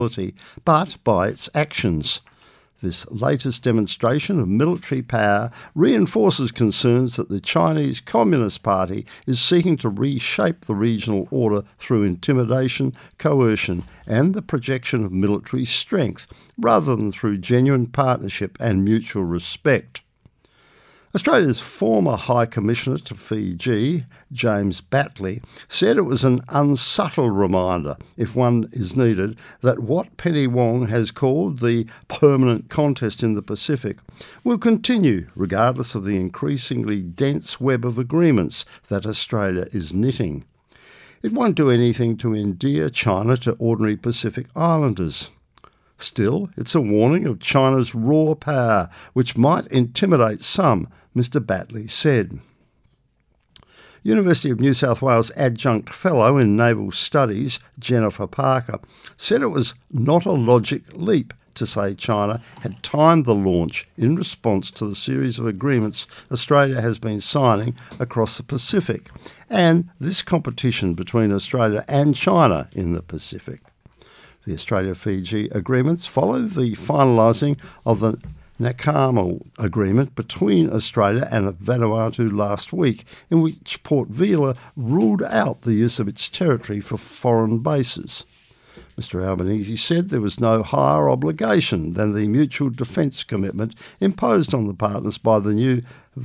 but by its actions. This latest demonstration of military power reinforces concerns that the Chinese Communist Party is seeking to reshape the regional order through intimidation, coercion, and the projection of military strength, rather than through genuine partnership and mutual respect. Australia's former High Commissioner to Fiji, James Batley, said it was an unsubtle reminder, if one is needed, that what Penny Wong has called the permanent contest in the Pacific will continue regardless of the increasingly dense web of agreements that Australia is knitting. It won't do anything to endear China to ordinary Pacific Islanders. Still, it's a warning of China's raw power, which might intimidate some, Mr Batley said. University of New South Wales Adjunct Fellow in Naval Studies, Jennifer Parker, said it was not a logic leap to say China had timed the launch in response to the series of agreements Australia has been signing across the Pacific, and this competition between Australia and China in the Pacific. The Australia-Fiji agreements follow the finalising of the Nakamau Agreement between Australia and Vanuatu last week, in which Port Vila ruled out the use of its territory for foreign bases. Mr Albanese said there was no higher obligation than the mutual defence commitment imposed on the partners by the new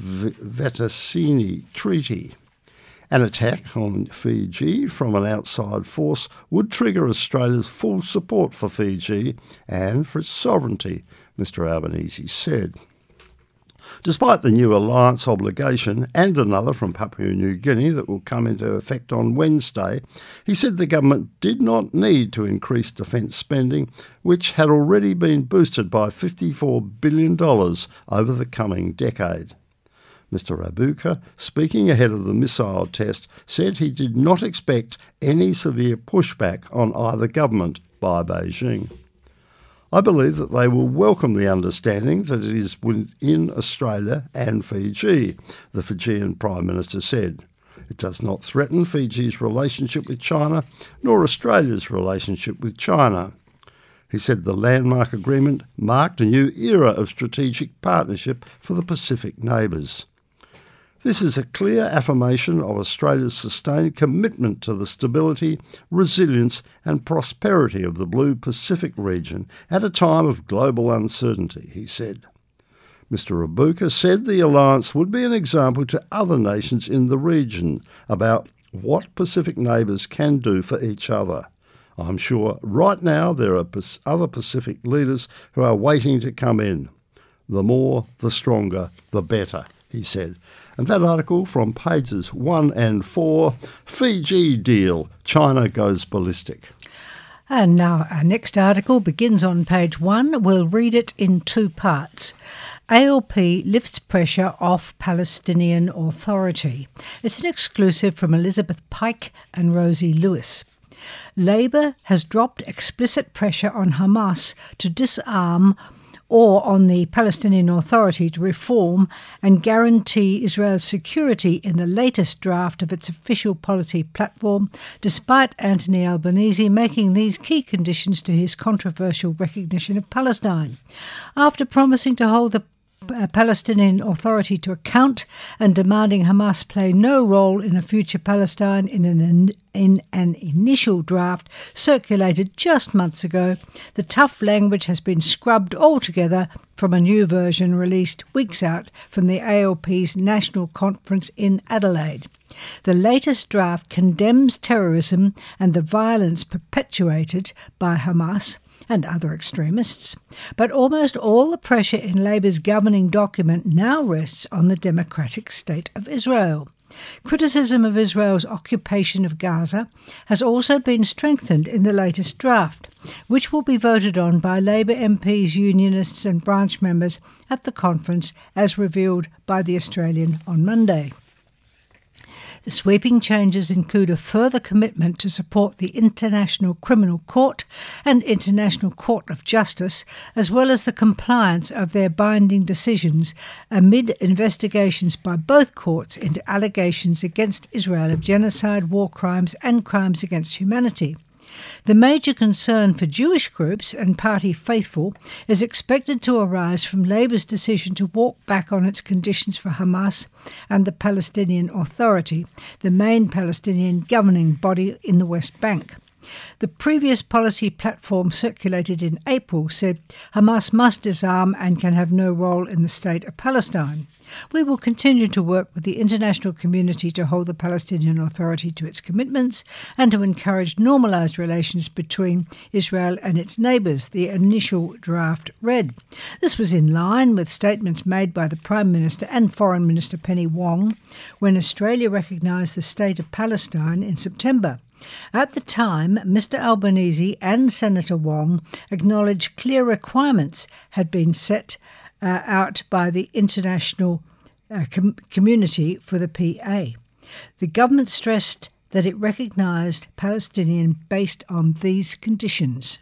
Vatasini Treaty. An attack on Fiji from an outside force would trigger Australia's full support for Fiji and for its sovereignty, Mr Albanese said. Despite the new alliance obligation and another from Papua New Guinea that will come into effect on Wednesday, he said the government did not need to increase defence spending, which had already been boosted by $54 billion over the coming decade. Mr Rabuka, speaking ahead of the missile test, said he did not expect any severe pushback on either government by Beijing. I believe that they will welcome the understanding that it is within Australia and Fiji, the Fijian Prime Minister said. It does not threaten Fiji's relationship with China, nor Australia's relationship with China. He said the landmark agreement marked a new era of strategic partnership for the Pacific neighbours. This is a clear affirmation of Australia's sustained commitment to the stability, resilience and prosperity of the Blue Pacific region at a time of global uncertainty, he said. Mr Rabuka said the alliance would be an example to other nations in the region about what Pacific neighbours can do for each other. I'm sure right now there are other Pacific leaders who are waiting to come in. The more, the stronger, the better, he said. And that article from pages 1 and 4, Fiji deal, China goes ballistic. And now our next article begins on page 1. We'll read it in two parts. ALP lifts pressure off Palestinian Authority. It's an exclusive from Elizabeth Pike and Rosie Lewis. Labor has dropped explicit pressure on Hamas to disarm or on the Palestinian Authority to reform and guarantee Israel's security in the latest draft of its official policy platform, despite Anthony Albanese making these key conditions to his controversial recognition of Palestine. After promising to hold the Palestinian Authority to account and demanding Hamas play no role in a future Palestine in an initial draft circulated just months ago, the tough language has been scrubbed altogether from a new version released weeks out from the ALP's National Conference in Adelaide. The latest draft condemns terrorism and the violence perpetuated by Hamas and other extremists, but almost all the pressure in Labour's governing document now rests on the democratic state of Israel. Criticism of Israel's occupation of Gaza has also been strengthened in the latest draft, which will be voted on by Labour MPs, Unionists and branch members at the conference, as revealed by The Australian on Monday. The sweeping changes include a further commitment to support the International Criminal Court and International Court of Justice, as well as the compliance of their binding decisions amid investigations by both courts into allegations against Israel of genocide, war crimes and crimes against humanity. The major concern for Jewish groups and party faithful is expected to arise from Labour's decision to walk back on its conditions for Hamas and the Palestinian Authority, the main Palestinian governing body in the West Bank. The previous policy platform circulated in April said Hamas must disarm and can have no role in the state of Palestine. We will continue to work with the international community to hold the Palestinian Authority to its commitments and to encourage normalised relations between Israel and its neighbours, the initial draft read. This was in line with statements made by the Prime Minister and Foreign Minister Penny Wong when Australia recognised the state of Palestine in September. At the time, Mr Albanese and Senator Wong acknowledged clear requirements had been set out by the international community for the PA. The government stressed that it recognised Palestinian based on these conditions.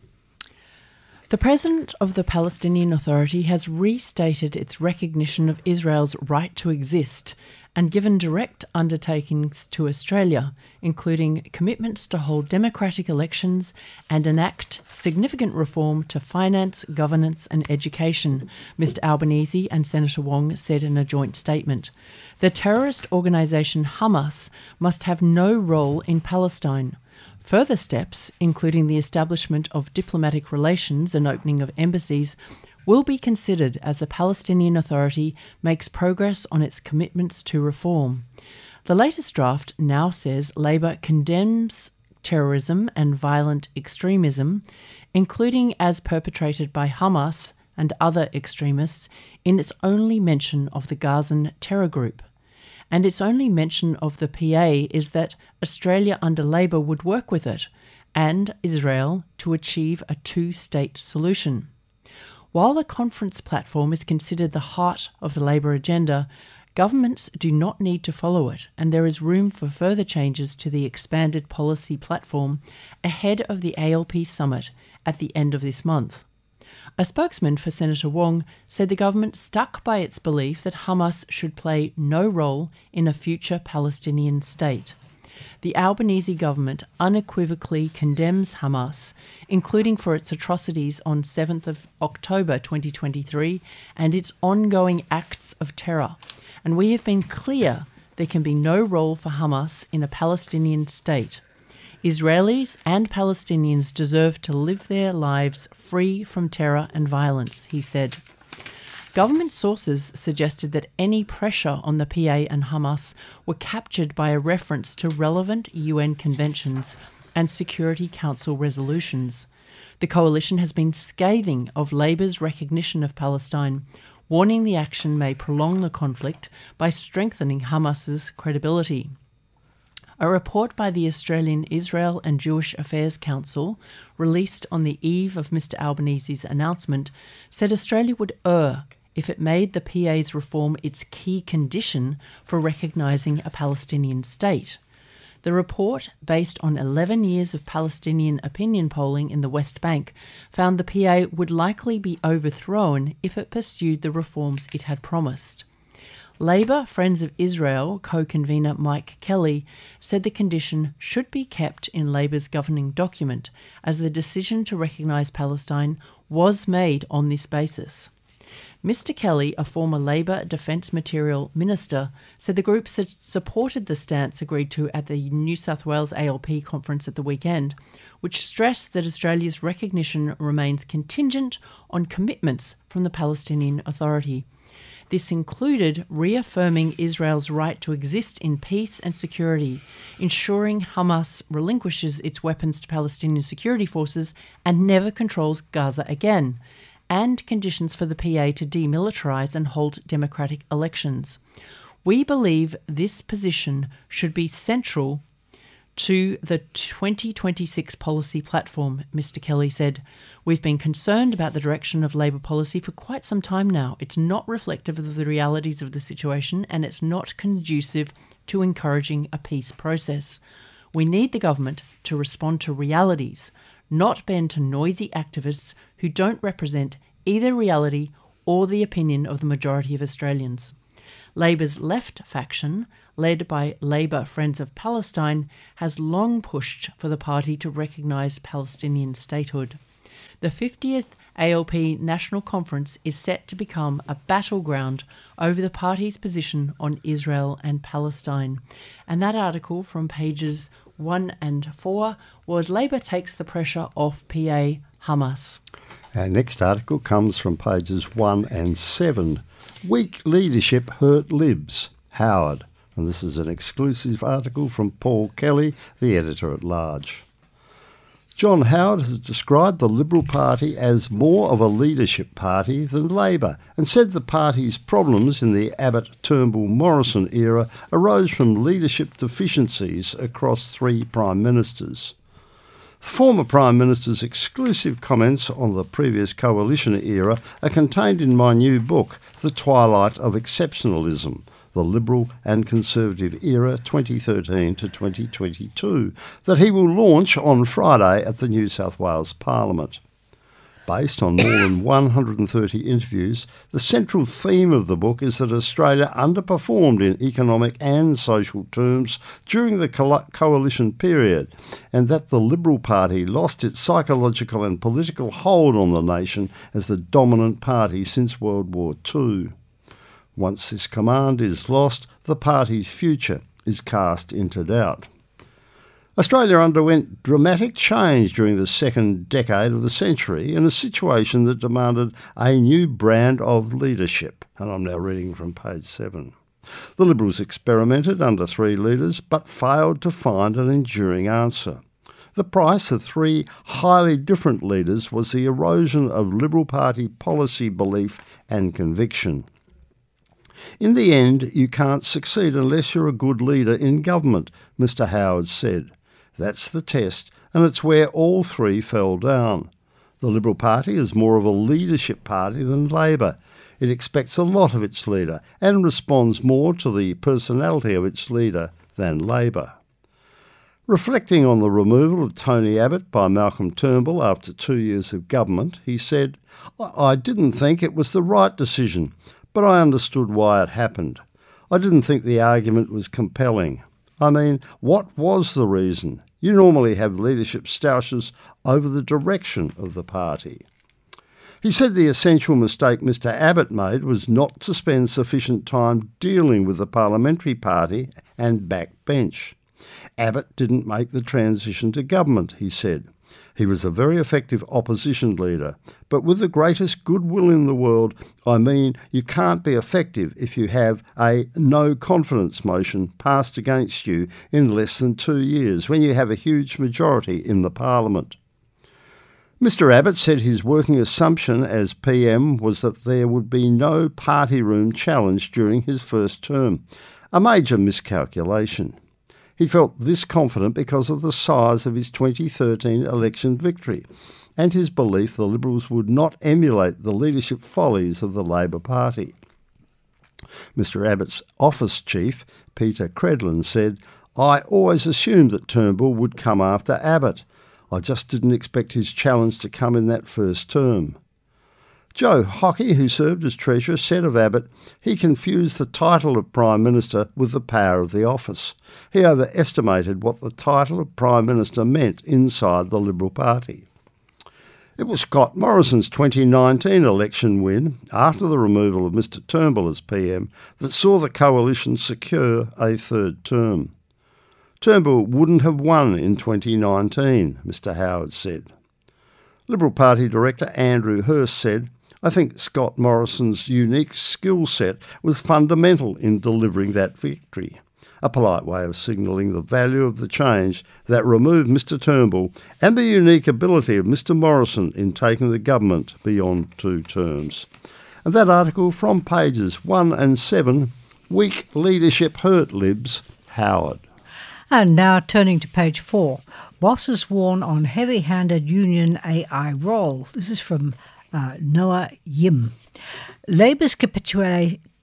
The President of the Palestinian Authority has restated its recognition of Israel's right to exist and given direct undertakings to Australia, including commitments to hold democratic elections and enact significant reform to finance, governance and education, Mr Albanese and Senator Wong said in a joint statement. The terrorist organisation Hamas must have no role in Palestine. Further steps, including the establishment of diplomatic relations and opening of embassies, will be considered as the Palestinian Authority makes progress on its commitments to reform. The latest draft now says Labor condemns terrorism and violent extremism, including as perpetrated by Hamas and other extremists, in its only mention of the Gazan terror group. And its only mention of the PA is that Australia under Labor would work with it and Israel to achieve a two-state solution. While the conference platform is considered the heart of the Labor agenda, governments do not need to follow it, and there is room for further changes to the expanded policy platform ahead of the ALP summit at the end of this month. A spokesman for Senator Wong said the government stuck by its belief that Hamas should play no role in a future Palestinian state. The Albanese government unequivocally condemns Hamas, including for its atrocities on 7th of October 2023 and its ongoing acts of terror. And we have been clear there can be no role for Hamas in a Palestinian state. Israelis and Palestinians deserve to live their lives free from terror and violence, he said. Government sources suggested that any pressure on the PA and Hamas were captured by a reference to relevant UN conventions and Security Council resolutions. The coalition has been scathing of Labor's recognition of Palestine, warning the action may prolong the conflict by strengthening Hamas's credibility. A report by the Australian Israel and Jewish Affairs Council, released on the eve of Mr Albanese's announcement, said Australia would err if it made the PA's reform its key condition for recognising a Palestinian state. The report, based on 11 years of Palestinian opinion polling in the West Bank, found the PA would likely be overthrown if it pursued the reforms it had promised. Labor Friends of Israel co-convener Mike Kelly said the condition should be kept in Labor's governing document, as the decision to recognise Palestine was made on this basis. Mr Kelly, a former Labor Defence Material Minister, said the group supported the stance agreed to at the New South Wales ALP conference at the weekend, which stressed that Australia's recognition remains contingent on commitments from the Palestinian Authority. This included reaffirming Israel's right to exist in peace and security, ensuring Hamas relinquishes its weapons to Palestinian security forces and never controls Gaza again, and conditions for the PA to demilitarise and hold democratic elections. We believe this position should be central to the 2026 policy platform, Mr Kelly said. We've been concerned about the direction of Labor policy for quite some time now. It's not reflective of the realities of the situation, and it's not conducive to encouraging a peace process. We need the government to respond to realities, not bend to noisy activists who don't represent either reality or the opinion of the majority of Australians. Labor's left faction, led by Labour Friends of Palestine, has long pushed for the party to recognise Palestinian statehood. The 50th ALP National Conference is set to become a battleground over the party's position on Israel and Palestine. And that article from pages 1 and 4 was Labour takes the pressure off PA Hamas. Our next article comes from pages 1 and 7. Weak leadership hurt Libs, Howard. And this is an exclusive article from Paul Kelly, the editor-at-large. John Howard has described the Liberal Party as more of a leadership party than Labor and said the party's problems in the Abbott-Turnbull-Morrison era arose from leadership deficiencies across 3 Prime Ministers. Former Prime Minister's exclusive comments on the previous coalition era are contained in my new book, The Twilight of Exceptionalism, the Liberal and Conservative Era 2013 to 2022, that he will launch on Friday at the New South Wales Parliament. Based on more than 130 interviews, the central theme of the book is that Australia underperformed in economic and social terms during the coalition period, and that the Liberal Party lost its psychological and political hold on the nation as the dominant party since World War II. Once this command is lost, the party's future is cast into doubt. Australia underwent dramatic change during the second decade of the century in a situation that demanded a new brand of leadership. And I'm now reading from page 7. The Liberals experimented under 3 leaders but failed to find an enduring answer. The price of 3 highly different leaders was the erosion of Liberal Party policy belief and conviction. In the end, you can't succeed unless you're a good leader in government, Mr. Howard said. That's the test, and it's where all 3 fell down. The Liberal Party is more of a leadership party than Labor. It expects a lot of its leader and responds more to the personality of its leader than Labor. Reflecting on the removal of Tony Abbott by Malcolm Turnbull after 2 years of government, he said, I didn't think it was the right decision, but I understood why it happened. I didn't think the argument was compelling. I mean, what was the reason? You normally have leadership stoushes over the direction of the party. He said the essential mistake Mr. Abbott made was not to spend sufficient time dealing with the parliamentary party and backbench. Abbott didn't make the transition to government, he said. He was a very effective opposition leader, but with the greatest goodwill in the world, I mean you can't be effective if you have a no-confidence motion passed against you in less than 2 years, when you have a huge majority in the Parliament. Mr. Abbott said his working assumption as PM was that there would be no party room challenge during his first term, a major miscalculation. He felt this confident because of the size of his 2013 election victory and his belief the Liberals would not emulate the leadership follies of the Labor Party. Mr. Abbott's office chief, Peter Credlin, said, I always assumed that Turnbull would come after Abbott. I just didn't expect his challenge to come in that first term. Joe Hockey, who served as Treasurer, said of Abbott, he confused the title of Prime Minister with the power of the office. He overestimated what the title of Prime Minister meant inside the Liberal Party. It was Scott Morrison's 2019 election win, after the removal of Mr. Turnbull as PM, that saw the coalition secure a 3rd term. Turnbull wouldn't have won in 2019, Mr. Howard said. Liberal Party Director Andrew Hurst said, I think Scott Morrison's unique skill set was fundamental in delivering that victory, a polite way of signalling the value of the change that removed Mr. Turnbull and the unique ability of Mr. Morrison in taking the government beyond 2 terms. And that article from pages 1 and 7, Weak Leadership Hurt Libs, Howard. And now turning to page 4, bosses warn on heavy-handed union AI role. This is from Noah Yim. Labor's capitulation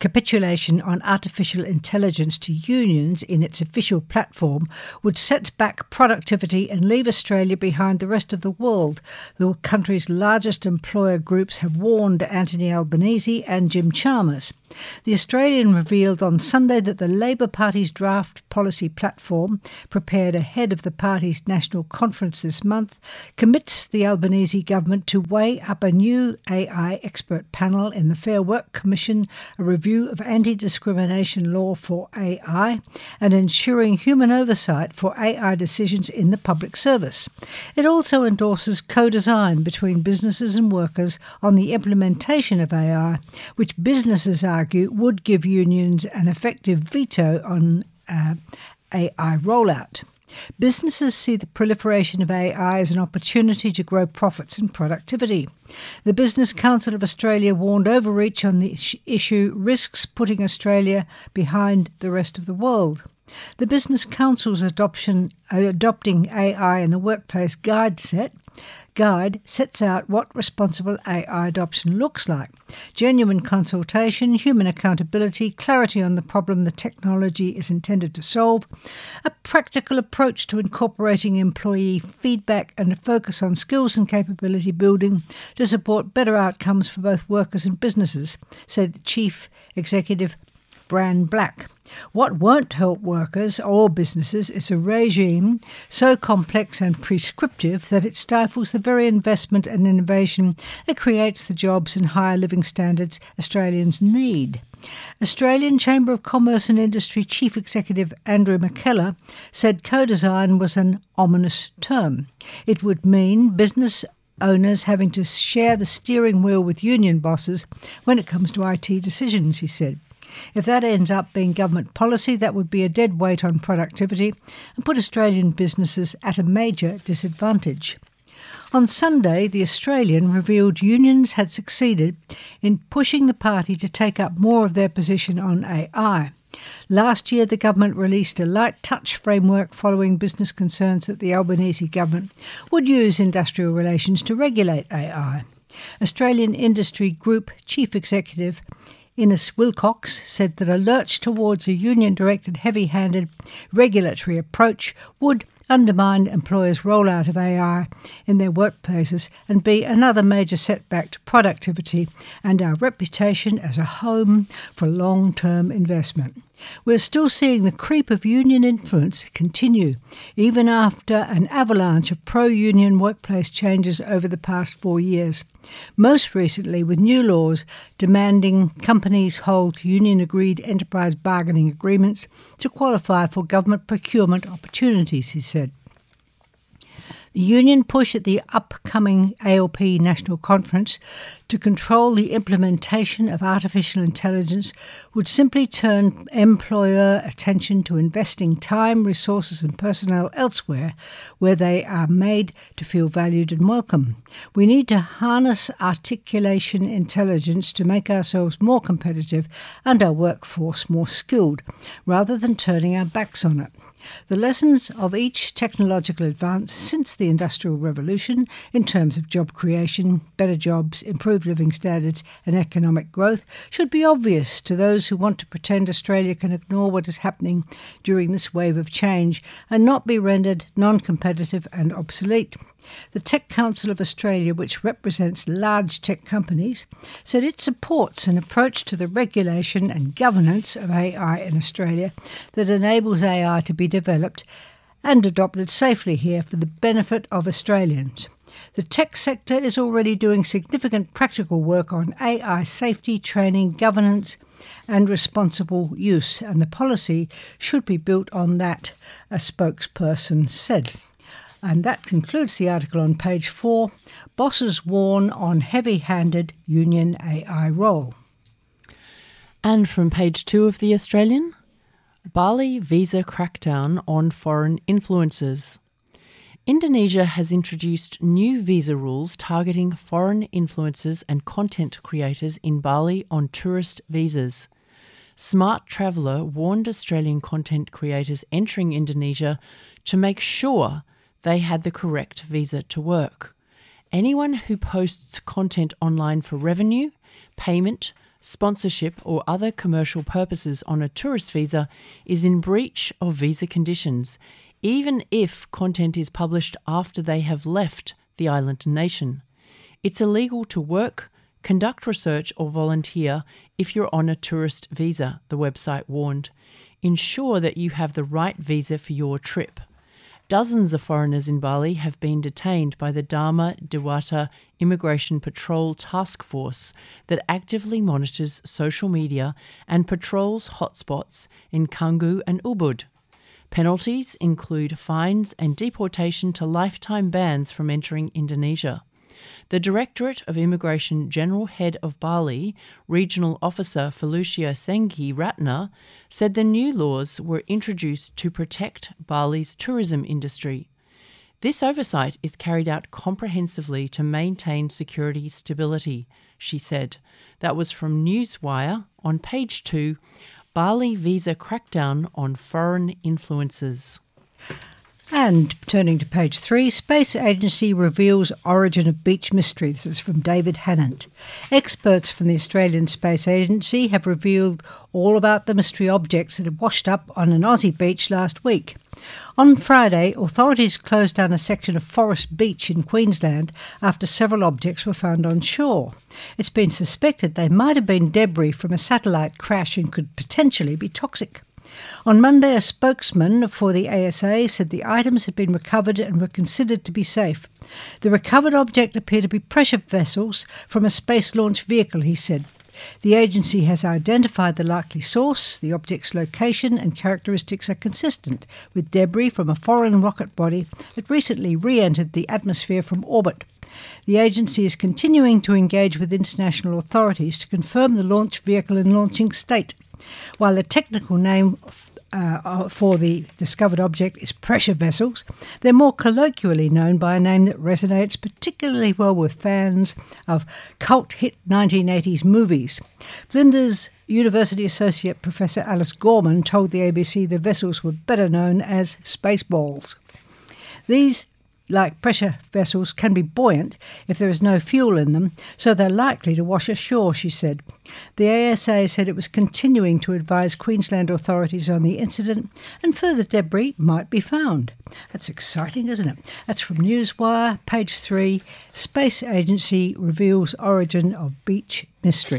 capitulation on artificial intelligence to unions in its official platform would set back productivity and leave Australia behind the rest of the world. The country's largest employer groups have warned Anthony Albanese and Jim Chalmers. The Australian revealed on Sunday that the Labor Party's draft policy platform, prepared ahead of the party's national conference this month, commits the Albanese government to weigh up a new AI expert panel in the Fair Work Commission, a review of anti-discrimination law for AI, and ensuring human oversight for AI decisions in the public service. It also endorses co-design between businesses and workers on the implementation of AI, which businesses argue would give unions an effective veto on AI rollout. Businesses see the proliferation of AI as an opportunity to grow profits and productivity. The Business Council of Australia warned overreach on the issue risks putting Australia behind the rest of the world. The Business Council's adopting AI in the workplace guide sets out what responsible AI adoption looks like: genuine consultation, human accountability, clarity on the problem the technology is intended to solve, a practical approach to incorporating employee feedback, and a focus on skills and capability building to support better outcomes for both workers and businesses, said Chief Executive Bran Black. What won't help workers or businesses is a regime so complex and prescriptive that it stifles the very investment and innovation that creates the jobs and higher living standards Australians need. Australian Chamber of Commerce and Industry Chief Executive Andrew McKellar said co-design was an ominous term. It would mean business owners having to share the steering wheel with union bosses when it comes to IT decisions, he said. If that ends up being government policy, that would be a dead weight on productivity and put Australian businesses at a major disadvantage. On Sunday, The Australian revealed unions had succeeded in pushing the party to take up more of their position on AI. Last year, the government released a light touch framework following business concerns that the Albanese government would use industrial relations to regulate AI. Australian Industry Group Chief Executive Innes Wilcox said that a lurch towards a union-directed, heavy-handed regulatory approach would undermine employers' rollout of AI in their workplaces and be another major setback to productivity and our reputation as a home for long-term investment. We're still seeing the creep of union influence continue, even after an avalanche of pro-union workplace changes over the past 4 years, most recently with new laws demanding companies hold union-agreed enterprise bargaining agreements to qualify for government procurement opportunities, he said. The union push at the upcoming ALP National Conference to control the implementation of artificial intelligence would simply turn employer attention to investing time, resources and personnel elsewhere where they are made to feel valued and welcome. We need to harness articulation intelligence to make ourselves more competitive and our workforce more skilled, rather than turning our backs on it. The lessons of each technological advance since the Industrial Revolution in terms of job creation, better jobs, improved living standards and economic growth should be obvious to those who want to pretend Australia can ignore what is happening during this wave of change and not be rendered non-competitive and obsolete. The Tech Council of Australia, which represents large tech companies, said it supports an approach to the regulation and governance of AI in Australia that enables AI to be developed and adopted safely here for the benefit of Australians. The tech sector is already doing significant practical work on AI safety, training, governance and responsible use, and the policy should be built on that, a spokesperson said. And that concludes the article on page 4. Bosses warn on heavy-handed union AI role. And from page 2 of The Australian, Bali visa crackdown on foreign influencers. Indonesia has introduced new visa rules targeting foreign influencers and content creators in Bali on tourist visas. Smart Traveller warned Australian content creators entering Indonesia to make sure they had the correct visa to work. Anyone who posts content online for revenue, payment, sponsorship, or other commercial purposes on a tourist visa is in breach of visa conditions, even if content is published after they have left the island nation. It's illegal to work, conduct research or volunteer if you're on a tourist visa, the website warned. Ensure that you have the right visa for your trip. Dozens of foreigners in Bali have been detained by the Dharma Dewata Immigration Patrol Task Force that actively monitors social media and patrols hotspots in Canggu and Ubud. Penalties include fines and deportation to lifetime bans from entering Indonesia. The Directorate of Immigration General Head of Bali, Regional Officer Felucia Senghi Ratna, said the new laws were introduced to protect Bali's tourism industry. This oversight is carried out comprehensively to maintain security stability, she said. That was from Newswire on page 2, Bali visa crackdown on foreign influences. And turning to page 3, Space Agency reveals origin of beach mystery. This is from David Hannant. Experts from the Australian Space Agency have revealed all about the mystery objects that had washed up on an Aussie beach last week. On Friday, authorities closed down a section of Forest Beach in Queensland after several objects were found on shore. It's been suspected they might have been debris from a satellite crash and could potentially be toxic. On Monday, a spokesman for the ASA said the items had been recovered and were considered to be safe. The recovered object appeared to be pressure vessels from a space launch vehicle, he said. The agency has identified the likely source. The object's location and characteristics are consistent with debris from a foreign rocket body that recently re-entered the atmosphere from orbit. The agency is continuing to engage with international authorities to confirm the launch vehicle and launching state. While the technical name for the discovered object is pressure vessels, they're more colloquially known by a name that resonates particularly well with fans of cult hit 1980s movies. Flinders University Associate Professor Alice Gorman told the ABC the vessels were better known as Spaceballs. These, like pressure vessels, can be buoyant if there is no fuel in them, so they're likely to wash ashore, she said. The ASA said it was continuing to advise Queensland authorities on the incident and further debris might be found. That's exciting, isn't it? That's from Newswire, page 3, Space Agency reveals origin of beach mystery.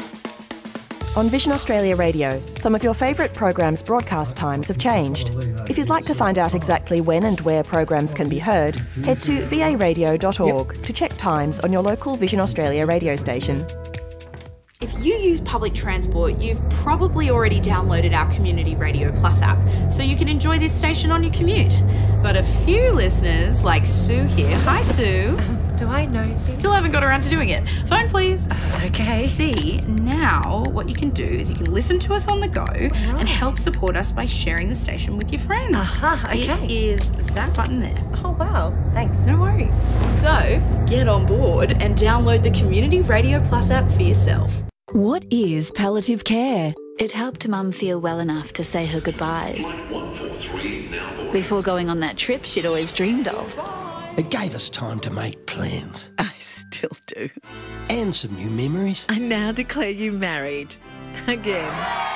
On Vision Australia Radio, some of your favourite programs' broadcast times have changed. If you'd like to find out exactly when and where programs can be heard, head to varadio.org to check times on your local Vision Australia radio station. If you use public transport, you've probably already downloaded our Community Radio Plus app, so you can enjoy this station on your commute. But a few listeners, like Sue here, hi Sue. Do I know? Still haven't got around to doing it. Phone please. Okay. See, now what you can do is you can listen to us on the go and help support us by sharing the station with your friends. Okay. It is that button there. Oh, wow. Thanks. No worries. So, get on board and download the Community Radio Plus app for yourself. What is palliative care? It helped Mum feel well enough to say her goodbyes before going on that trip she'd always dreamed of. It gave us time to make plans. I still do. And some new memories. I now declare you married. Again.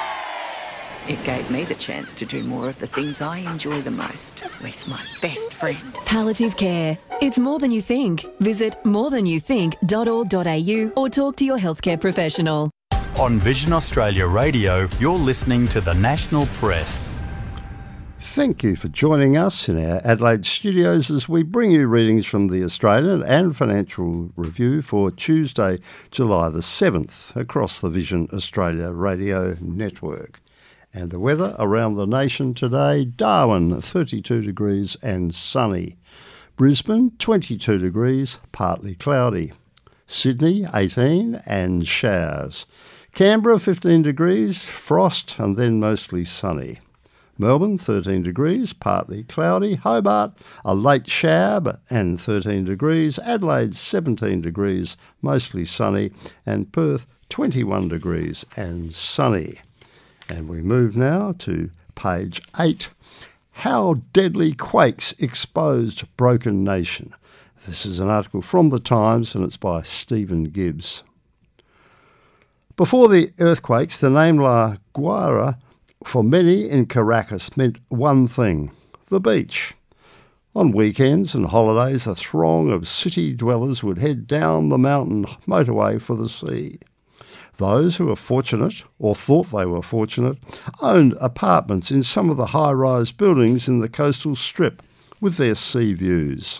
It gave me the chance to do more of the things I enjoy the most with my best friend. Palliative care. It's more than you think. Visit morethanyoutthink.org.au or talk to your healthcare professional. On Vision Australia Radio, you're listening to the National Press. Thank you for joining us in our Adelaide studios as we bring you readings from the Australian and Financial Review for Tuesday, July the 7th, across the Vision Australia Radio network. And the weather around the nation today: Darwin 32 degrees and sunny, Brisbane 22 degrees, partly cloudy, Sydney 18 and showers, Canberra 15 degrees, frost and then mostly sunny, Melbourne 13 degrees, partly cloudy, Hobart a late shower and 13 degrees, Adelaide 17 degrees, mostly sunny, and Perth 21 degrees and sunny. And we move now to page 8, How Deadly Quakes Exposed Broken Nation. This is an article from The Times and it's by Stephen Gibbs. Before the earthquakes, the name La Guaira for many in Caracas meant one thing: the beach. On weekends and holidays, a throng of city dwellers would head down the mountain motorway for the sea. Those who were fortunate, or thought they were fortunate, owned apartments in some of the high-rise buildings in the coastal strip with their sea views.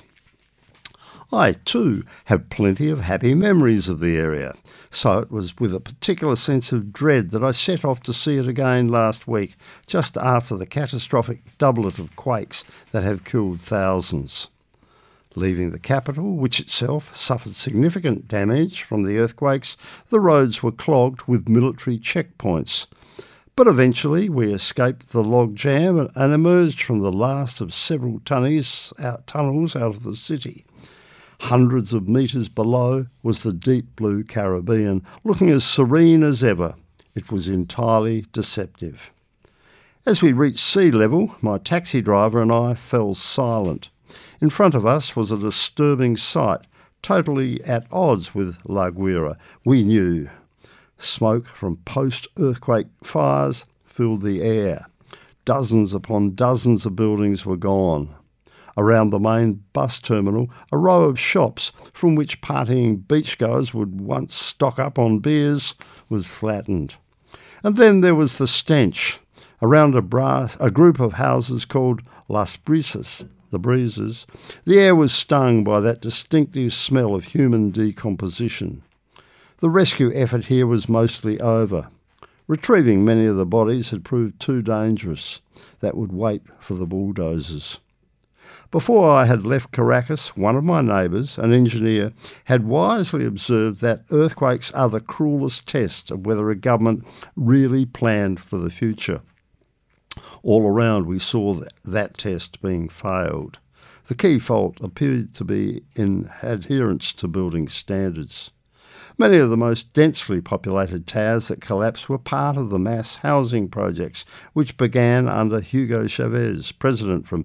I, too, have plenty of happy memories of the area, so it was with a particular sense of dread that I set off to see it again last week, just after the catastrophic doublet of quakes that have killed thousands. Leaving the capital, which itself suffered significant damage from the earthquakes, the roads were clogged with military checkpoints. But eventually we escaped the log jam and emerged from the last of several tunnels out of the city. Hundreds of metres below was the deep blue Caribbean, looking as serene as ever. It was entirely deceptive. As we reached sea level, my taxi driver and I fell silent. In front of us was a disturbing sight, totally at odds with La Guaira, we knew. Smoke from post-earthquake fires filled the air. Dozens upon dozens of buildings were gone. Around the main bus terminal, a row of shops from which partying beachgoers would once stock up on beers was flattened. And then there was the stench. Around a group of houses called Las Brisas, the breezes, the air was stung by that distinctive smell of human decomposition. The rescue effort here was mostly over. Retrieving many of the bodies had proved too dangerous. That would wait for the bulldozers. Before I had left Caracas, one of my neighbours, an engineer, had wisely observed that earthquakes are the cruelest test of whether a government really planned for the future. All around we saw that test being failed. The key fault appeared to be in adherence to building standards. Many of the most densely populated towers that collapsed were part of the mass housing projects which began under Hugo Chavez, president from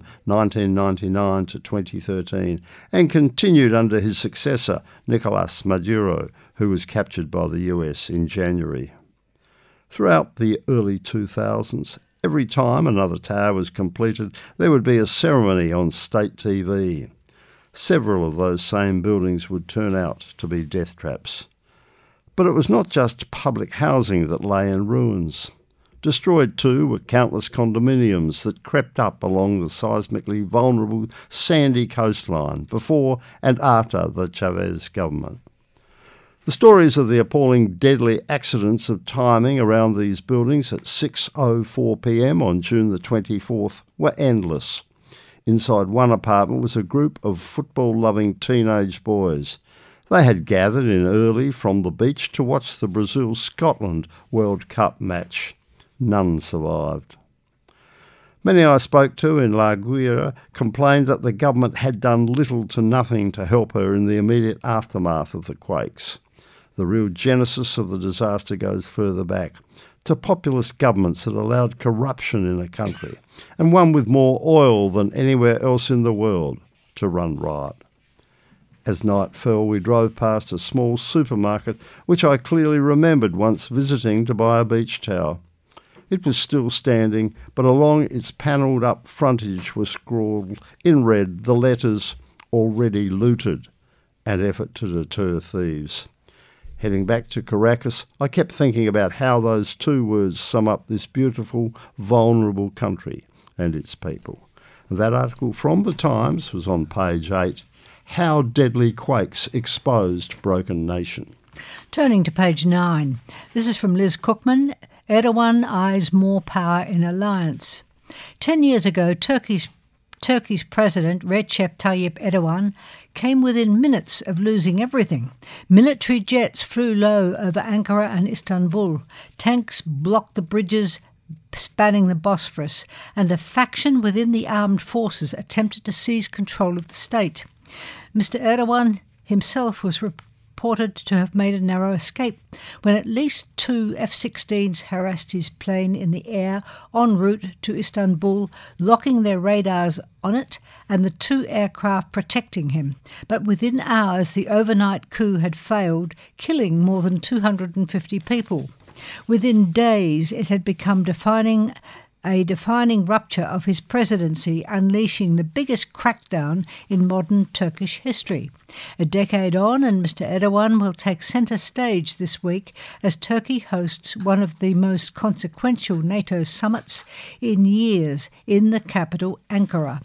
1999 to 2013, and continued under his successor, Nicolás Maduro, who was captured by the US in January. Throughout the early 2000s, every time another tower was completed, there would be a ceremony on state TV. Several of those same buildings would turn out to be death traps. But it was not just public housing that lay in ruins. Destroyed too were countless condominiums that crept up along the seismically vulnerable sandy coastline before and after the Chavez government. The stories of the appalling deadly accidents of timing around these buildings at 6:04 p.m. on June the 24th were endless. Inside one apartment was a group of football-loving teenage boys. They had gathered in early from the beach to watch the Brazil-Scotland World Cup match. None survived. Many I spoke to in La Guaira complained that the government had done little to nothing to help her in the immediate aftermath of the quakes. The real genesis of the disaster goes further back, to populist governments that allowed corruption in a country, and one with more oil than anywhere else in the world, to run riot. As night fell, we drove past a small supermarket which I clearly remembered once visiting to buy a beach towel. It was still standing, but along its panelled-up frontage were scrawled in red the letters "Already looted" and "Effort to deter thieves." Heading back to Caracas, I kept thinking about how those two words sum up this beautiful, vulnerable country and its people. That article from The Times was on page 8. How Deadly Quakes Exposed Broken Nation. Turning to page 9. This is from Liz Cookman. Erdogan eyes more power in alliance. 10 years ago, Turkey's president, Recep Tayyip Erdogan, came within minutes of losing everything. Military jets flew low over Ankara and Istanbul. Tanks blocked the bridges spanning the Bosphorus, and a faction within the armed forces attempted to seize control of the state. Mr. Erdogan himself was reported to have made a narrow escape when at least 2 F-16s harassed his plane in the air en route to Istanbul, locking their radars on it and the 2 aircraft protecting him. But within hours, the overnight coup had failed, killing more than 250 people. Within days, it had become a defining rupture of his presidency, unleashing the biggest crackdown in modern Turkish history. A decade on, and Mr. Erdogan will take centre stage this week as Turkey hosts one of the most consequential NATO summits in years in the capital, Ankara.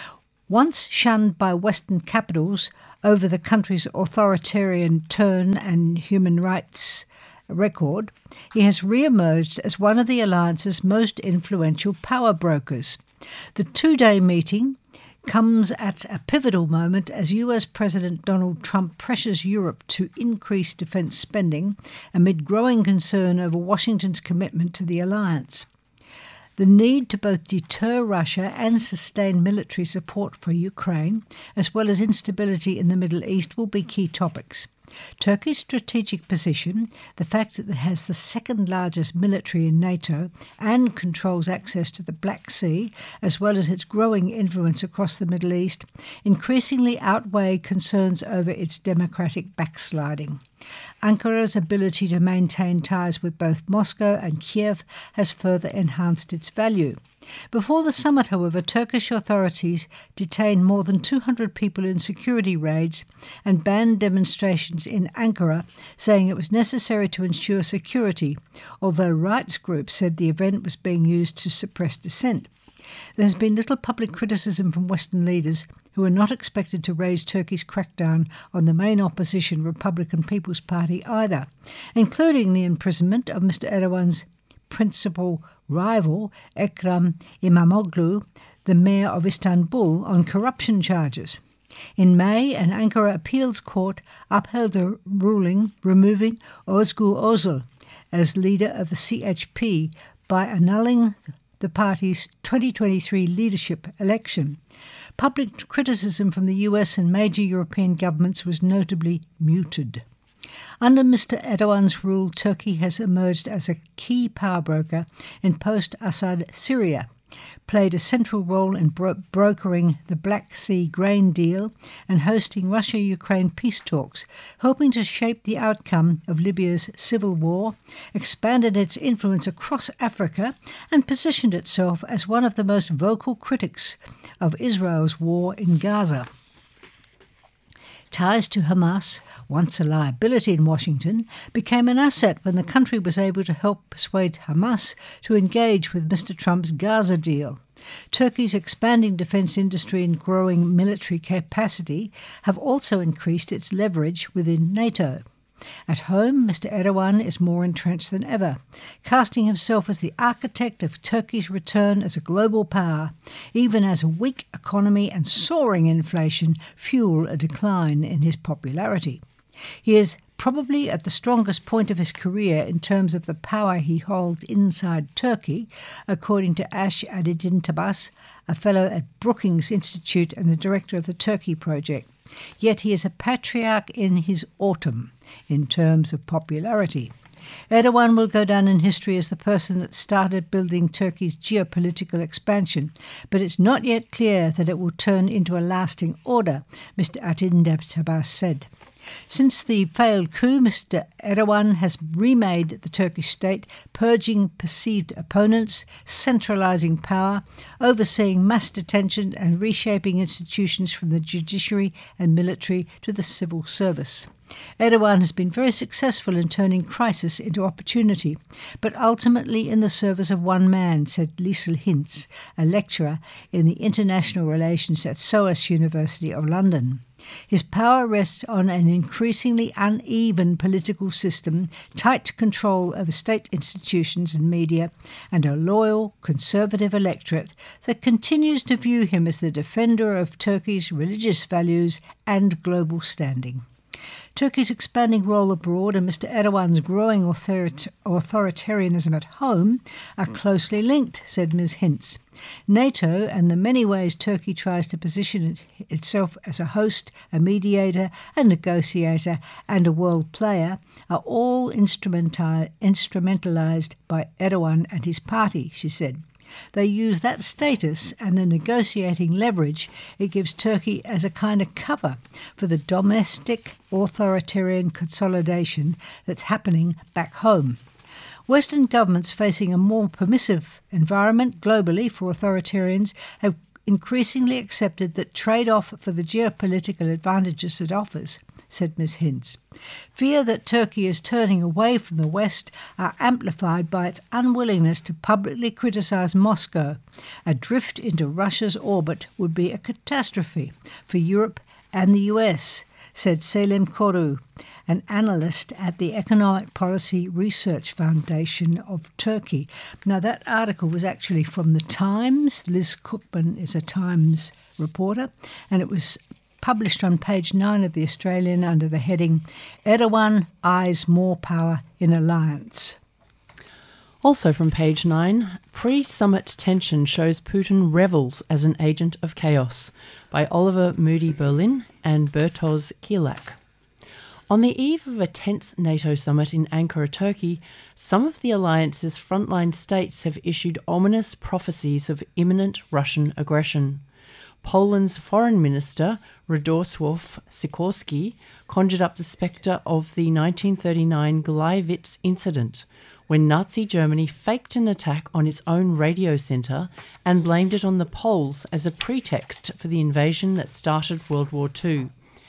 Once shunned by Western capitals over the country's authoritarian turn and human rights record, he has re-emerged as one of the alliance's most influential power brokers. The 2-day meeting comes at a pivotal moment as US President Donald Trump pressures Europe to increase defence spending amid growing concern over Washington's commitment to the alliance. The need to both deter Russia and sustain military support for Ukraine, as well as instability in the Middle East, will be key topics. Turkey's strategic position, the fact that it has the second largest military in NATO and controls access to the Black Sea, as well as its growing influence across the Middle East, increasingly outweigh concerns over its democratic backsliding. Ankara's ability to maintain ties with both Moscow and Kiev has further enhanced its value. Before the summit, however, Turkish authorities detained more than 200 people in security raids and banned demonstrations in Ankara, saying it was necessary to ensure security, although rights groups said the event was being used to suppress dissent. There has been little public criticism from Western leaders who are not expected to raise Turkey's crackdown on the main opposition Republican People's Party either, including the imprisonment of Mr. Erdogan's principal rival, Ekrem İmamoğlu, the mayor of Istanbul, on corruption charges. In May, an Ankara appeals court upheld a ruling removing Özgür Özel as leader of the CHP by annulling the party's 2023 leadership election. Public criticism from the US and major European governments was notably muted. Under Mr. Erdogan's rule, Turkey has emerged as a key power broker in post-Assad Syria, played a central role in brokering the Black Sea grain deal and hosting Russia-Ukraine peace talks, hoping to shape the outcome of Libya's civil war, expanded its influence across Africa, and positioned itself as one of the most vocal critics of Israel's war in Gaza. Ties to Hamas, once a liability in Washington, became an asset when the country was able to help persuade Hamas to engage with Mr. Trump's Gaza deal. Turkey's expanding defence industry and growing military capacity have also increased its leverage within NATO. At home, Mr. Erdogan is more entrenched than ever, casting himself as the architect of Turkey's return as a global power, even as a weak economy and soaring inflation fuel a decline in his popularity. He is probably at the strongest point of his career in terms of the power he holds inside Turkey, according to Ash Adedin Tabas, a fellow at Brookings Institute and the director of the Turkey Project. Yet he is a patriarch in his autumn in terms of popularity. Erdogan will go down in history as the person that started building Turkey's geopolitical expansion, but it's not yet clear that it will turn into a lasting order, Mr. Adedin Tabas said. Since the failed coup, Mr. Erdogan has remade the Turkish state, purging perceived opponents, centralising power, overseeing mass detention and reshaping institutions from the judiciary and military to the civil service. Erdogan has been very successful in turning crisis into opportunity, but ultimately in the service of one man, said Liesl Hintz, a lecturer in the international relations at SOAS University of London. His power rests on an increasingly uneven political system, tight control over state institutions and media, and a loyal, conservative electorate that continues to view him as the defender of Turkey's religious values and global standing. Turkey's expanding role abroad and Mr. Erdogan's growing authoritarianism at home are closely linked, said Ms. Hintz. NATO and the many ways Turkey tries to position itself as a host, a mediator, a negotiator and a world player are all instrumentalized by Erdogan and his party, she said. They use that status and the negotiating leverage it gives Turkey as a kind of cover for the domestic authoritarian consolidation that's happening back home. Western governments facing a more permissive environment globally for authoritarians have increasingly accepted that trade-off for the geopolitical advantages it offers, said Ms. Hintz. Fear that Turkey is turning away from the West are amplified by its unwillingness to publicly criticise Moscow. A drift into Russia's orbit would be a catastrophe for Europe and the US, said Selim Koru, an analyst at the Economic Policy Research Foundation of Turkey. Now, that article was actually from The Times. Liz Cookman is a Times reporter, and it was published on page 9 of The Australian under the heading, Erdogan Eyes More Power in Alliance. Also from page 9, pre-summit tension shows Putin revels as an agent of chaos, by Oliver Moody Berlin and Bertoz Kielak. On the eve of a tense NATO summit in Ankara, Turkey, some of the alliance's frontline states have issued ominous prophecies of imminent Russian aggression. Poland's Foreign Minister, Radosław Sikorski, conjured up the spectre of the 1939 Gleiwitz incident, when Nazi Germany faked an attack on its own radio centre and blamed it on the Poles as a pretext for the invasion that started World War II.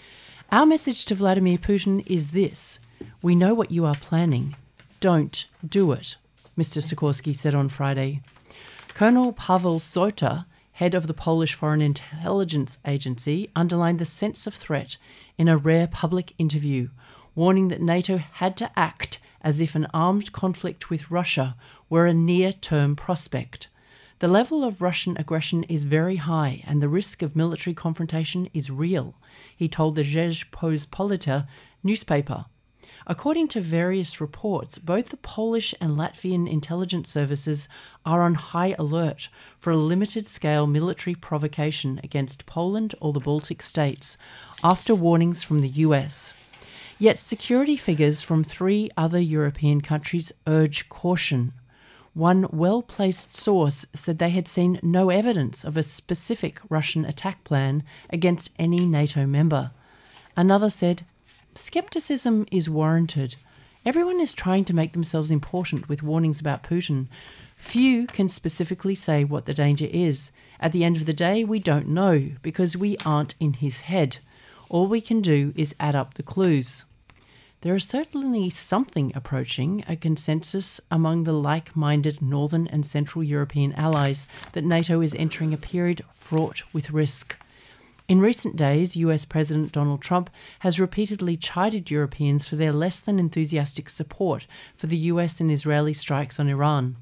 Our message to Vladimir Putin is this: we know what you are planning. Don't do it, Mr. Sikorski said on Friday. Colonel Paweł Zota, head of the Polish Foreign Intelligence Agency, underlined the sense of threat in a rare public interview, warning that NATO had to act as if an armed conflict with Russia were a near-term prospect. The level of Russian aggression is very high and the risk of military confrontation is real, he told the Rzeczpospolita newspaper. According to various reports, both the Polish and Latvian intelligence services are on high alert for a limited-scale military provocation against Poland or the Baltic states, after warnings from the US. Yet security figures from 3 other European countries urge caution. One well-placed source said they had seen no evidence of a specific Russian attack plan against any NATO member. Another said, "Skepticism is warranted. Everyone is trying to make themselves important with warnings about Putin. Few can specifically say what the danger is. At the end of the day, we don't know because we aren't in his head. All we can do is add up the clues." There is certainly something approaching a consensus among the like-minded Northern and Central European allies that NATO is entering a period fraught with risk. In recent days, US President Donald Trump has repeatedly chided Europeans for their less than enthusiastic support for the US and Israeli strikes on Iran.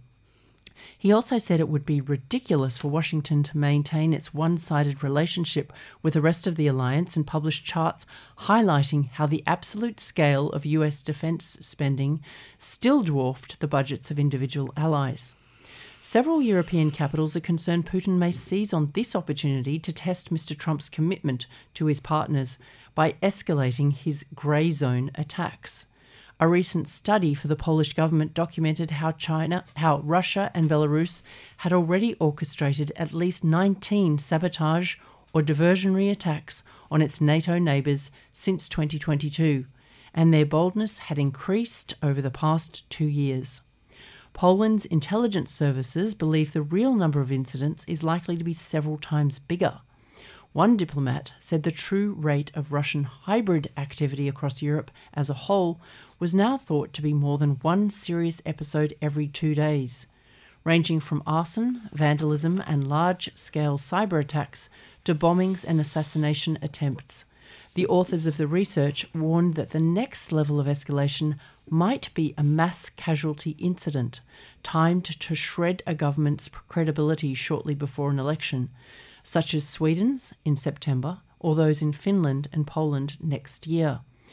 He also said it would be ridiculous for Washington to maintain its one-sided relationship with the rest of the alliance and publish charts highlighting how the absolute scale of US defense spending still dwarfed the budgets of individual allies. Several European capitals are concerned Putin may seize on this opportunity to test Mr. Trump's commitment to his partners by escalating his grey zone attacks. A recent study for the Polish government documented how Russia and Belarus had already orchestrated at least 19 sabotage or diversionary attacks on its NATO neighbours since 2022, and their boldness had increased over the past 2 years. Poland's intelligence services believe the real number of incidents is likely to be several times bigger. One diplomat said the true rate of Russian hybrid activity across Europe as a whole was now thought to be more than one serious episode every 2 days, ranging from arson, vandalism and large-scale cyber attacks to bombings and assassination attempts. The authors of the research warned that the next level of escalation might be a mass casualty incident, timed to shred a government's credibility shortly before an election, such as Sweden's in September or those in Finland and Poland next year.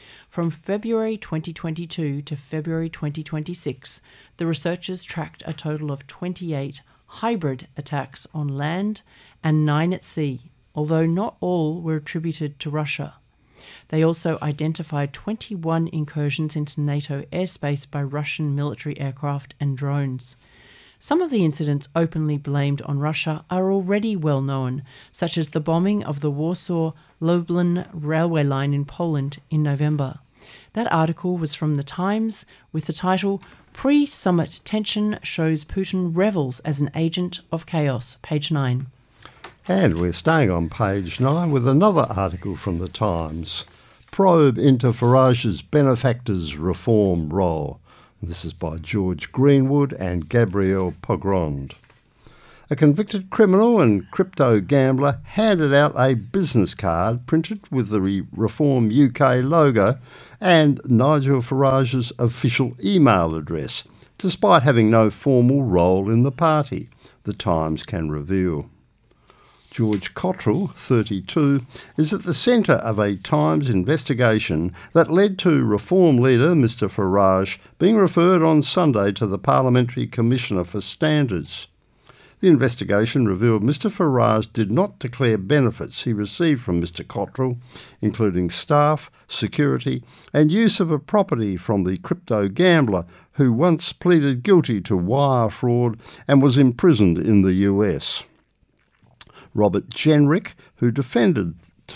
From February 2022 to February 2026, the researchers tracked a total of 28 hybrid attacks on land and 9 at sea, although not all were attributed to Russia. They also identified 21 incursions into NATO airspace by Russian military aircraft and drones. Some of the incidents openly blamed on Russia are already well known, such as the bombing of the Warsaw-Lublin railway line in Poland in November. That article was from The Times with the title, Pre-Summit Tension Shows Putin Revels as an Agent of Chaos, page 9. And we're staying on page 9 with another article from The Times. Probe into Farage's benefactors' reform role. This is by George Greenwood and Gabrielle Pogrond. A convicted criminal and crypto gambler handed out a business card printed with the Reform UK logo and Nigel Farage's official email address, despite having no formal role in the party, The Times can reveal. George Cottrell, 32, is at the centre of a Times investigation that led to Reform leader Mr Farage being referred on Sunday to the Parliamentary Commissioner for Standards. The investigation revealed Mr Farage did not declare benefits he received from Mr Cottrell, including staff, security and use of a property from the crypto gambler who once pleaded guilty to wire fraud and was imprisoned in the US. Robert Jenrick, who defected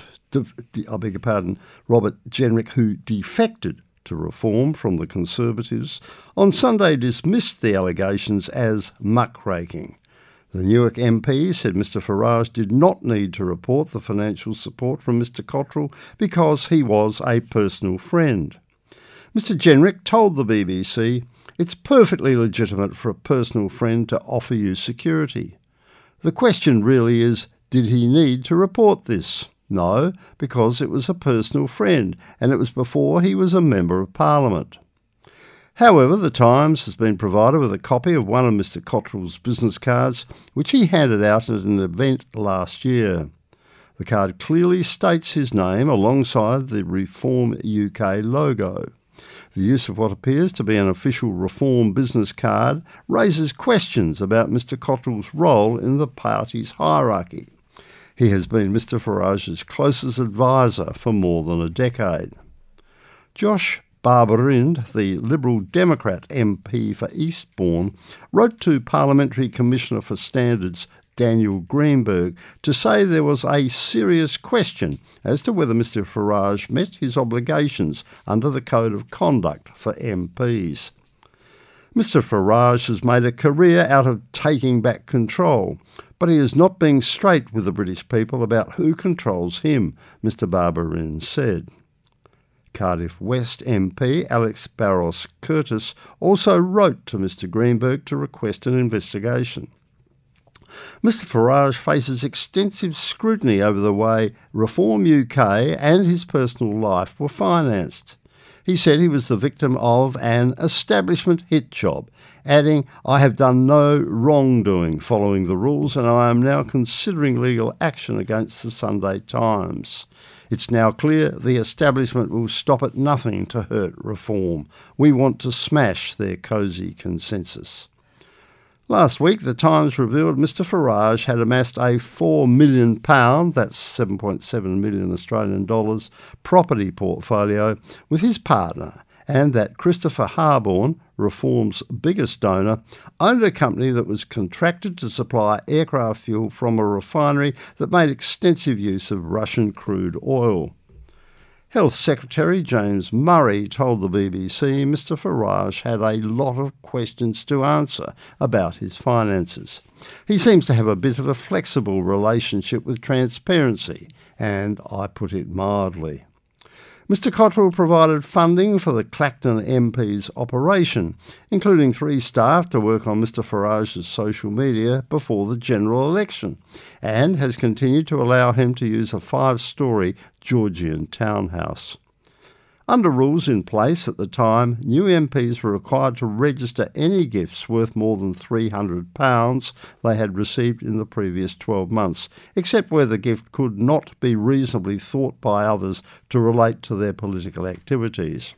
to Reform from the Conservatives, on Sunday dismissed the allegations as muckraking. The Newark MP said Mr Farage did not need to report the financial support from Mr Cottrell because he was a personal friend. Mr Jenrick told the BBC, "It's perfectly legitimate for a personal friend to offer you security. The question really is, did he need to report this? No, because it was a personal friend, and it was before he was a Member of Parliament." However, The Times has been provided with a copy of one of Mr Cottrell's business cards, which he handed out at an event last year. The card clearly states his name alongside the Reform UK logo. The use of what appears to be an official Reform business card raises questions about Mr Cottrell's role in the party's hierarchy. He has been Mr Farage's closest advisor for more than a decade. Josh Barbarind, the Liberal Democrat MP for Eastbourne, wrote to Parliamentary Commissioner for Standards Daniel Greenberg to say there was a serious question as to whether Mr Farage met his obligations under the Code of Conduct for MPs. Mr Farage has made a career out of taking back control, but he is not being straight with the British people about who controls him, Mr Barbarind said. Cardiff West MP Alex Barros Curtis also wrote to Mr Greenberg to request an investigation. Mr Farage faces extensive scrutiny over the way Reform UK and his personal life were financed. He said he was the victim of an establishment hit job, adding, "I have done no wrongdoing following the rules and I am now considering legal action against the Sunday Times. It's now clear the establishment will stop at nothing to hurt Reform. We want to smash their cosy consensus." Last week, The Times revealed Mr Farage had amassed a £4 million, that's 7.7 million Australian dollars, property portfolio with his partner, and that Christopher Harborne, Reform's biggest donor, owned a company that was contracted to supply aircraft fuel from a refinery that made extensive use of Russian crude oil. Health Secretary James Murray told the BBC Mr Farage had a lot of questions to answer about his finances. He seems to have a bit of a flexible relationship with transparency, and I put it mildly. Mr Cottrell provided funding for the Clacton MP's operation, including 3 staff to work on Mr Farage's social media before the general election, and has continued to allow him to use a 5-storey Georgian townhouse. Under rules in place at the time, new MPs were required to register any gifts worth more than £300 they had received in the previous 12 months, except where the gift could not be reasonably thought by others to relate to their political activities.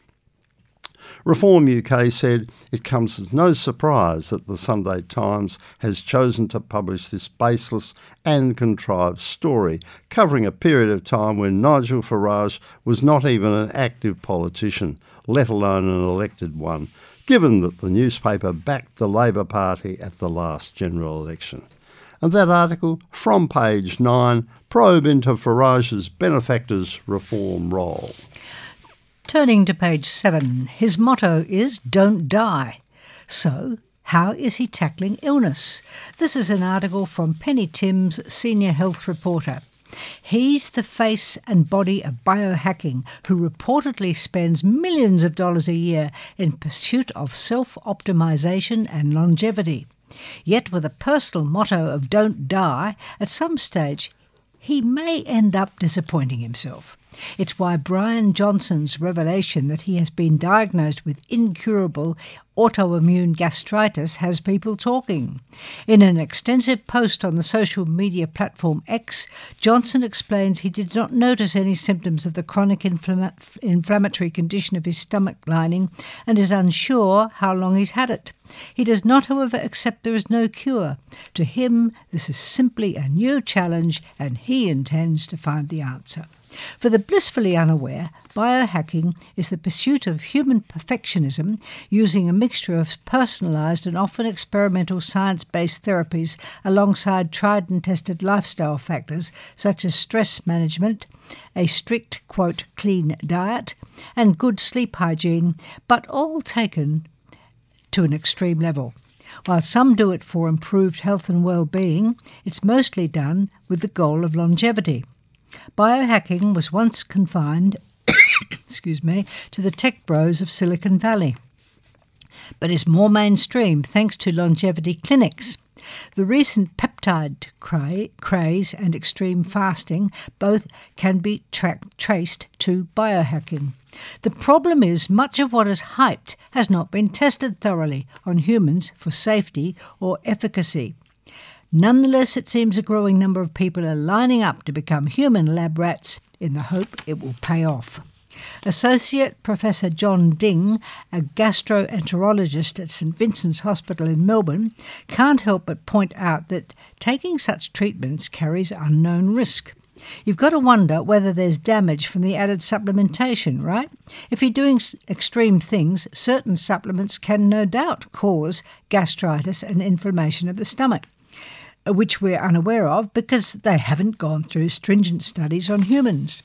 Reform UK said it comes as no surprise that the Sunday Times has chosen to publish this baseless and contrived story, covering a period of time when Nigel Farage was not even an active politician, let alone an elected one, given that the newspaper backed the Labor Party at the last general election. And that article, from page 9, probe into Farage's benefactors' reform role. Turning to page 7, his motto is "Don't die." So, how is he tackling illness? This is an article from Penny Timms, senior health reporter. He's the face and body of biohacking, who reportedly spends millions of dollars a year in pursuit of self-optimization and longevity. Yet with a personal motto of "Don't die," at some stage he may end up disappointing himself. It's why Brian Johnson's revelation that he has been diagnosed with incurable autoimmune gastritis has people talking. In an extensive post on the social media platform X, Johnson explains he did not notice any symptoms of the chronic inflammatory condition of his stomach lining and is unsure how long he's had it. He does not, however, accept there is no cure. To him, this is simply a new challenge and he intends to find the answer. For the blissfully unaware, biohacking is the pursuit of human perfectionism using a mixture of personalised and often experimental science-based therapies alongside tried and tested lifestyle factors such as stress management, a strict, quote, clean diet and good sleep hygiene, but all taken to an extreme level. While some do it for improved health and well-being, it's mostly done with the goal of longevity. Biohacking was once confined to the tech bros of Silicon Valley, but is more mainstream thanks to longevity clinics. The recent peptide craze and extreme fasting both can be traced to biohacking. The problem is much of what is hyped has not been tested thoroughly on humans for safety or efficacy. Nonetheless, it seems a growing number of people are lining up to become human lab rats in the hope it will pay off. Associate Professor John Ding, a gastroenterologist at St Vincent's Hospital in Melbourne, can't help but point out that taking such treatments carries unknown risk. You've got to wonder whether there's damage from the added supplementation, right? If you're doing extreme things, certain supplements can no doubt cause gastritis and inflammation of the stomach, which we're unaware of because they haven't gone through stringent studies on humans.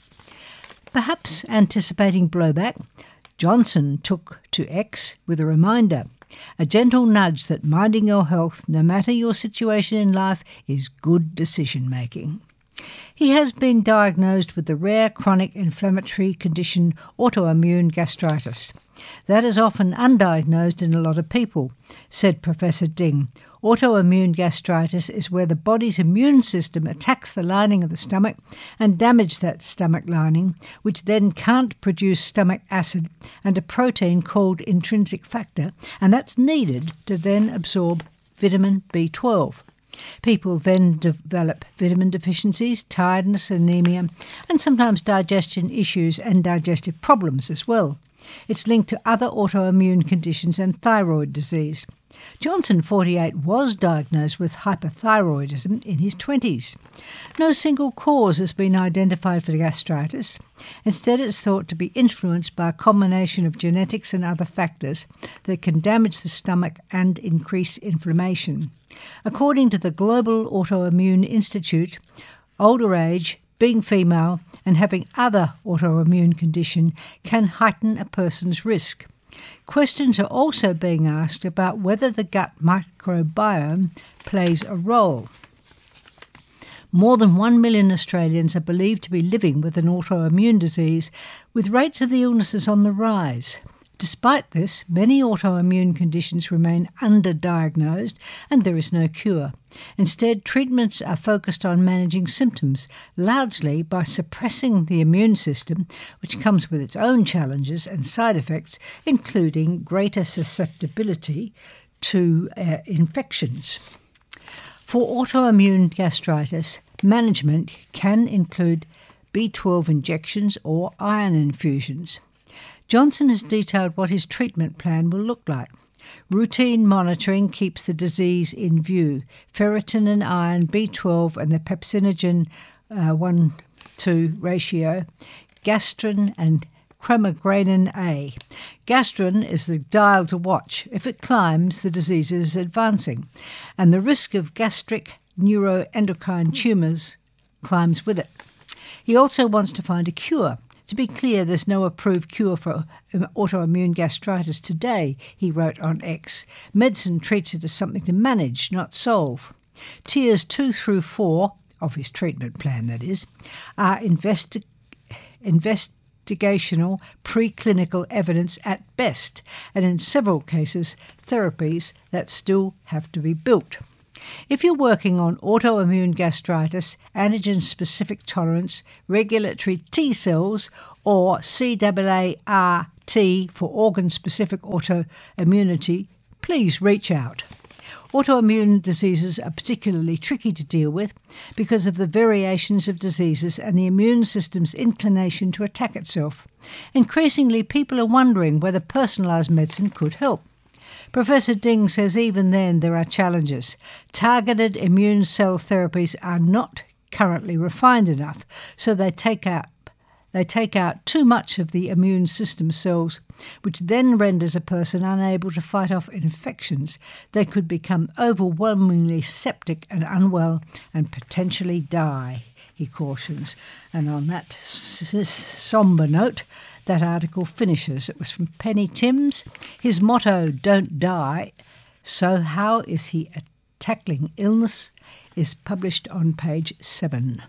Perhaps anticipating blowback, Johnson took to X with a reminder, a gentle nudge that minding your health, no matter your situation in life, is good decision-making. He has been diagnosed with the rare chronic inflammatory condition autoimmune gastritis. That is often undiagnosed in a lot of people, said Professor Ding. Autoimmune gastritis is where the body's immune system attacks the lining of the stomach and damages that stomach lining, which then can't produce stomach acid and a protein called intrinsic factor, and that's needed to then absorb vitamin B12. People then develop vitamin deficiencies, tiredness, anemia, and sometimes digestion issues and digestive problems as well. It's linked to other autoimmune conditions and thyroid disease. Johnson, 48, was diagnosed with hyperthyroidism in his 20s. No single cause has been identified for gastritis. Instead, it's thought to be influenced by a combination of genetics and other factors that can damage the stomach and increase inflammation. According to the Global Autoimmune Institute, older age, being female, and having other autoimmune condition can heighten a person's risk. Questions are also being asked about whether the gut microbiome plays a role. More than 1 million Australians are believed to be living with an autoimmune disease, with rates of the illnesses on the rise. Despite this, many autoimmune conditions remain underdiagnosed and there is no cure. Instead, treatments are focused on managing symptoms, largely by suppressing the immune system, which comes with its own challenges and side effects, including greater susceptibility to infections. For autoimmune gastritis, management can include B12 injections or iron infusions. Johnson has detailed what his treatment plan will look like. Routine monitoring keeps the disease in view. Ferritin and iron, B12 and the pepsinogen 1-2 ratio, gastrin and chromogranin A. Gastrin is the dial to watch. If it climbs, the disease is advancing, and the risk of gastric neuroendocrine tumours climbs with it. He also wants to find a cure. To be clear, there's no approved cure for autoimmune gastritis today, he wrote on X. Medicine treats it as something to manage, not solve. Tiers 2 through 4, of his treatment plan that is, are investigational preclinical evidence at best, and in several cases, therapies that still have to be built. If you're working on autoimmune gastritis, antigen-specific tolerance, regulatory T cells, or CAART for organ-specific autoimmunity, please reach out. Autoimmune diseases are particularly tricky to deal with because of the variations of diseases and the immune system's inclination to attack itself. Increasingly, people are wondering whether personalised medicine could help. Professor Ding says even then there are challenges. Targeted immune cell therapies are not currently refined enough, so they take out too much of the immune system cells, which then renders a person unable to fight off infections. They could become overwhelmingly septic and unwell and potentially die, he cautions. And on that sombre note, that article finishes. It was from Penny Timms. His motto, "Don't die." So how is he tackling illness? Is published on page 7.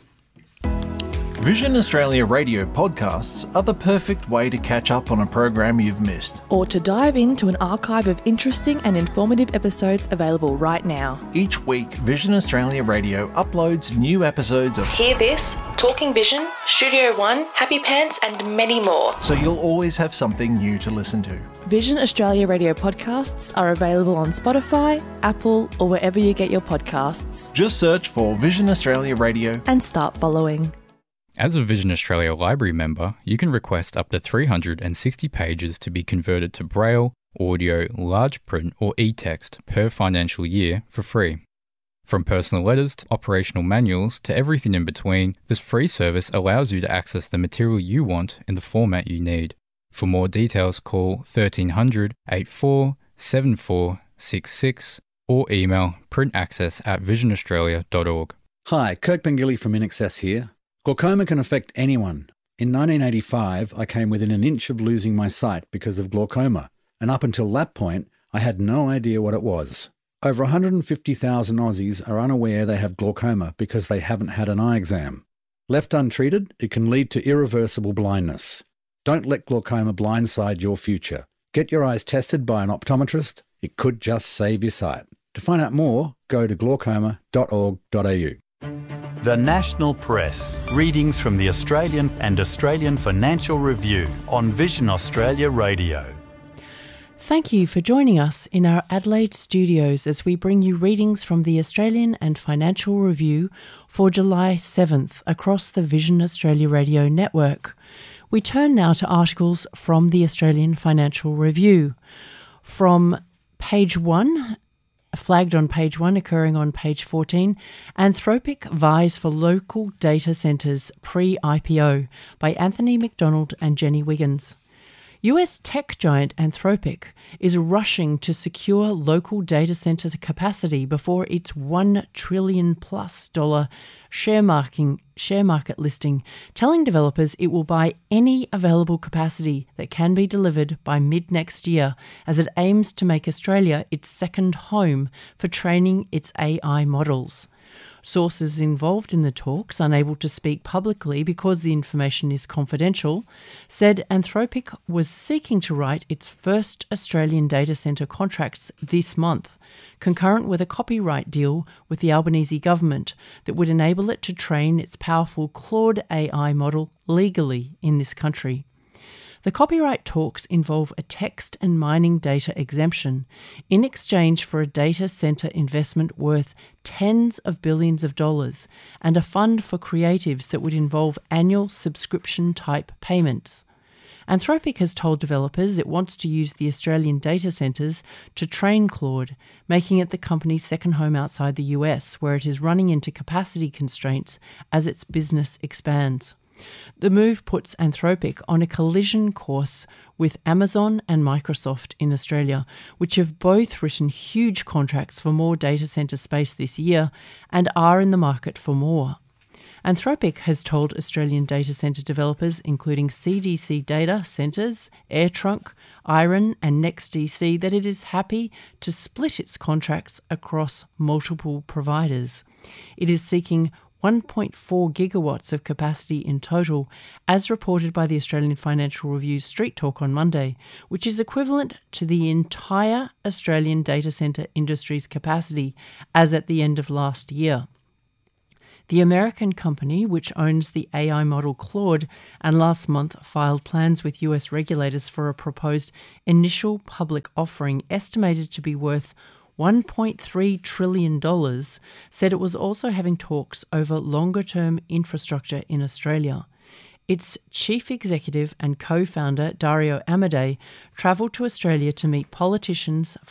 Vision Australia radio podcasts are the perfect way to catch up on a program you've missed. Or to dive into an archive of interesting and informative episodes available right now. Each week, Vision Australia Radio uploads new episodes of Hear This, Talking Vision, Studio One, Happy Pants and many more. So you'll always have something new to listen to. Vision Australia radio podcasts are available on Spotify, Apple or wherever you get your podcasts. Just search for Vision Australia Radio and start following. As a Vision Australia Library member, you can request up to 360 pages to be converted to Braille, audio, large print or e-text per financial year for free. From personal letters to operational manuals to everything in between, this free service allows you to access the material you want in the format you need. For more details, call 1300 84 7466 or email printaccess@visionaustralia.org. Hi, Kirk Pengilly from InAccess here. Glaucoma can affect anyone. In 1985, I came within an inch of losing my sight because of glaucoma, and up until that point, I had no idea what it was. Over 150,000 Aussies are unaware they have glaucoma because they haven't had an eye exam. Left untreated, it can lead to irreversible blindness. Don't let glaucoma blindside your future. Get your eyes tested by an optometrist. It could just save your sight. To find out more, go to glaucoma.org.au. The National Press. Readings from the Australian and Australian Financial Review on Vision Australia Radio. Thank you for joining us in our Adelaide studios as we bring you readings from the Australian and Financial Review for July 7th across the Vision Australia Radio network. We turn now to articles from the Australian Financial Review. From page 1, flagged on page 1, occurring on page 14, Anthropic vies for local data centres pre-IPO by Anthony McDonald and Jenny Wiggins. US tech giant Anthropic is rushing to secure local data centre capacity before its $1 trillion+ share market listing, telling developers it will buy any available capacity that can be delivered by mid-next year as it aims to make Australia its second home for training its AI models. Sources involved in the talks, unable to speak publicly because the information is confidential, said Anthropic was seeking to write its first Australian data centre contracts this month, concurrent with a copyright deal with the Albanese government that would enable it to train its powerful Claude AI model legally in this country. The copyright talks involve a text and mining data exemption in exchange for a data centre investment worth tens of billions of dollars and a fund for creatives that would involve annual subscription-type payments. Anthropic has told developers it wants to use the Australian data centres to train Claude, making it the company's second home outside the US, where it is running into capacity constraints as its business expands. The move puts Anthropic on a collision course with Amazon and Microsoft in Australia, which have both written huge contracts for more data centre space this year and are in the market for more. Anthropic has told Australian data centre developers, including CDC Data Centres, AirTrunk, Iron and NextDC, that it is happy to split its contracts across multiple providers. It is seeking 1.4 gigawatts of capacity in total, as reported by the Australian Financial Review's Street Talk on Monday, which is equivalent to the entire Australian data centre industry's capacity as at the end of last year. The American company, which owns the AI model Claude, and last month filed plans with US regulators for a proposed initial public offering estimated to be worth $1.3 trillion, said it was also having talks over longer-term infrastructure in Australia. Its chief executive and co-founder, Dario Amodei, travelled to Australia to meet politicians,